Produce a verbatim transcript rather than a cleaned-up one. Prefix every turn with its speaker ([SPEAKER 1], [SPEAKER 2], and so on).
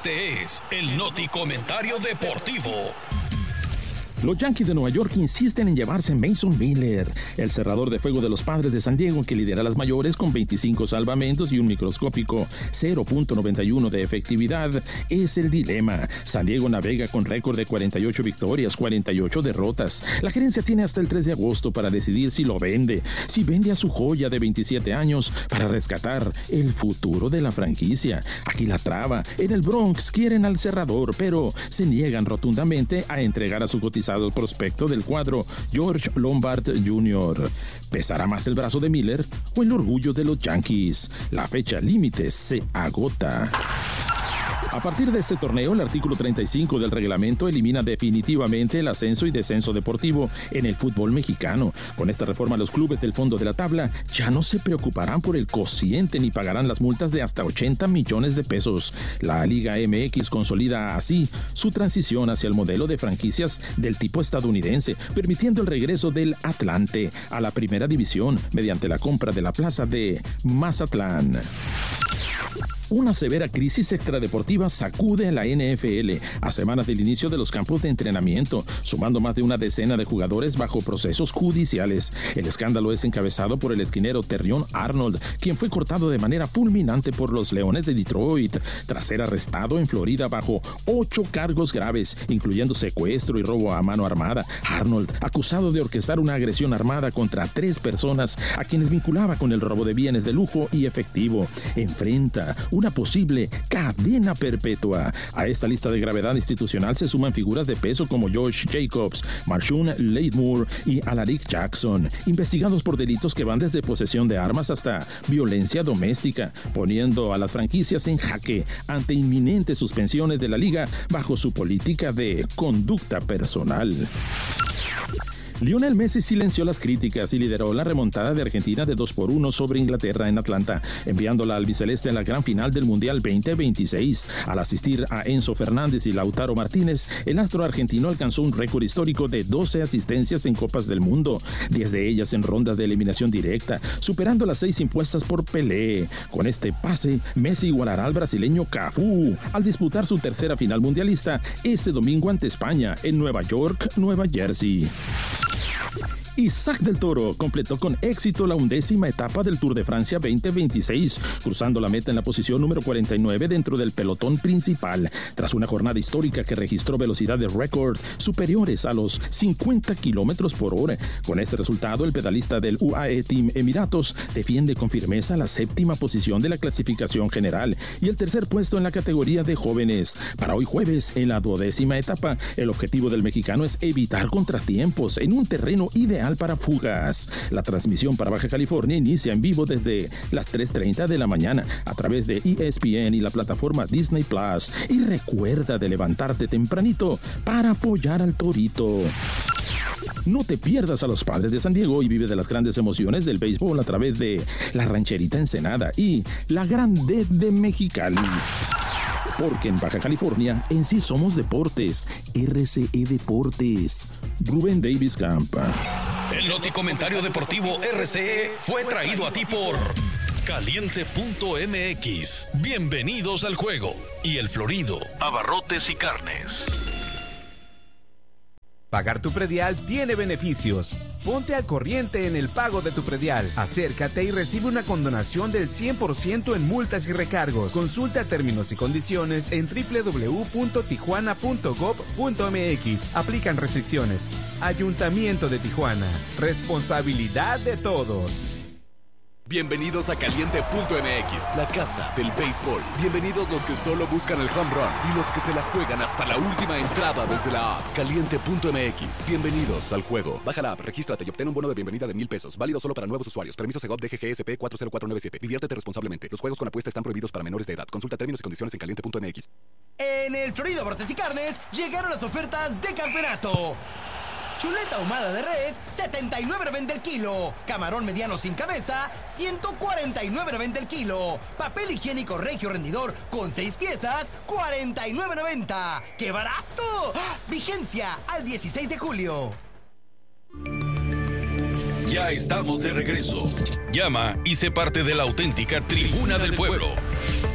[SPEAKER 1] Este es el Noti Comentario Deportivo.
[SPEAKER 2] Los Yankees de Nueva York insisten en llevarse Mason Miller, el cerrador de fuego de los Padres de San Diego, que lidera las mayores con veinticinco salvamentos y un microscópico cero punto noventa y uno de efectividad. Es el dilema. San Diego navega con récord de cuarenta y ocho victorias, cuarenta y ocho derrotas. La gerencia tiene hasta el tres de agosto para decidir si lo vende, si vende a su joya de veintisiete años para rescatar el futuro de la franquicia. Aquí la traba. En el Bronx quieren al cerrador, pero se niegan rotundamente a entregar a su cotizado el prospecto del cuadro, George Lombard junior ¿Pesará más el brazo de Miller o el orgullo de los Yankees? La fecha límite se agota. A partir de este torneo, el artículo treinta y cinco del reglamento elimina definitivamente el ascenso y descenso deportivo en el fútbol mexicano. Con esta reforma, los clubes del fondo de la tabla ya no se preocuparán por el cociente ni pagarán las multas de hasta ochenta millones de pesos. La Liga M X consolida así su transición hacia el modelo de franquicias del tipo estadounidense, permitiendo el regreso del Atlante a la primera división mediante la compra de la plaza de Mazatlán. Una severa crisis extradeportiva sacude a la N F L a semanas del inicio de los campos de entrenamiento, sumando más de una decena de jugadores bajo procesos judiciales. El escándalo es encabezado por el esquinero Terrion Arnold, quien fue cortado de manera fulminante por los Leones de Detroit, tras ser arrestado en Florida bajo ocho cargos graves, incluyendo secuestro y robo a mano armada. Arnold, acusado de orquestar una agresión armada contra tres personas a quienes vinculaba con el robo de bienes de lujo y efectivo, enfrenta una posible cadena perpetua. A esta lista de gravedad institucional se suman figuras de peso como Josh Jacobs, Marshawn Lattimore y Alaric Jackson, investigados por delitos que van desde posesión de armas hasta violencia doméstica, poniendo a las franquicias en jaque ante inminentes suspensiones de la liga bajo su política de conducta personal. Lionel Messi silenció las críticas y lideró la remontada de Argentina de dos por uno sobre Inglaterra en Atlanta, enviándola al albiceleste en la gran final del Mundial veinte veintiséis. Al asistir a Enzo Fernández y Lautaro Martínez, el astro argentino alcanzó un récord histórico de doce asistencias en Copas del Mundo, diez de ellas en rondas de eliminación directa, superando las seis impuestas por Pelé. Con este pase, Messi igualará al brasileño Cafú al disputar su tercera final mundialista este domingo ante España en Nueva York, Nueva Jersey. Isaac del Toro completó con éxito la undécima etapa del Tour de Francia veinte veintiséis, cruzando la meta en la posición número cuarenta y nueve dentro del pelotón principal, tras una jornada histórica que registró velocidades récord superiores a los cincuenta kilómetros por hora. Con este resultado, el pedalista del U A E Team Emiratos defiende con firmeza la séptima posición de la clasificación general y el tercer puesto en la categoría de jóvenes. Para hoy jueves, en la duodécima etapa, el objetivo del mexicano es evitar contratiempos en un terreno ideal para fugas. La transmisión para Baja California inicia en vivo desde las tres treinta de la mañana a través de E S P N y la plataforma Disney Plus. Y recuerda de levantarte tempranito para apoyar al Torito. No te pierdas a los Padres de San Diego y vive de las grandes emociones del béisbol a través de la Rancherita Ensenada y la Grande de Mexicali. Porque en Baja California, en sí somos deportes. R C E Deportes. Rubén Davis Campa.
[SPEAKER 1] El Noti Comentario Deportivo R C E fue traído a ti por Caliente punto M X. Bienvenidos al juego. Y El Florido, abarrotes y carnes.
[SPEAKER 3] Pagar tu predial tiene beneficios. Ponte al corriente en el pago de tu predial. Acércate y recibe una condonación del cien por ciento en multas y recargos. Consulta términos y condiciones en doble u doble u doble u punto tijuana punto gob punto m x. Aplican restricciones. Ayuntamiento de Tijuana. Responsabilidad de todos.
[SPEAKER 4] Bienvenidos a Caliente punto M X, la casa del béisbol. Bienvenidos los que solo buscan el home run y los que se la juegan hasta la última entrada desde la app. Caliente punto M X, bienvenidos al juego. Baja la app, regístrate y obtén un bono de bienvenida de mil pesos. Válido solo para nuevos usuarios. Permiso Segov D G G S P cuatro cero cuatro nueve siete. Diviértete responsablemente. Los juegos con apuesta están prohibidos para menores de edad. Consulta términos y condiciones en Caliente punto M X.
[SPEAKER 5] En el Florido Abarrotes y Carnes llegaron las ofertas de campeonato. Chuleta ahumada de res, setenta y nueve noventa el kilo. Camarón mediano sin cabeza, ciento cuarenta y nueve noventa el kilo. Papel higiénico Regio Rendidor con seis piezas, cuarenta y nueve noventa. ¡Qué barato! ¡Ah! Vigencia al dieciséis de julio.
[SPEAKER 1] Ya estamos de regreso. Llama y sé parte de la auténtica Tribuna del Pueblo.